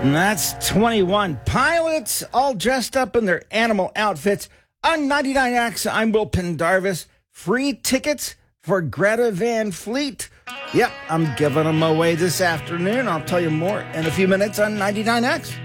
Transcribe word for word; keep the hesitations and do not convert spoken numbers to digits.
And that's twenty-one pilots all dressed up in their animal outfits. On ninety-nine X, I'm Will Pendarvis. Free tickets for Greta Van Fleet. Yep, I'm giving them away this afternoon. I'll tell you more in a few minutes on ninety-nine X.